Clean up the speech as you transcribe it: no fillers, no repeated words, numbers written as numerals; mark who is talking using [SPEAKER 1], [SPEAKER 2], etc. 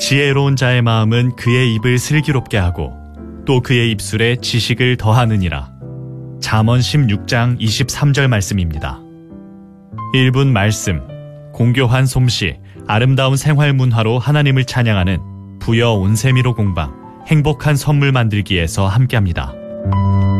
[SPEAKER 1] 지혜로운 자의 마음은 그의 입을 슬기롭게 하고 또 그의 입술에 지식을 더하느니라. 잠언 16장 23절 말씀입니다. 1분 말씀, 공교한 솜씨, 아름다운 생활 문화로 하나님을 찬양하는 부여 온세미로 공방 행복한 선물 만들기에서 함께합니다.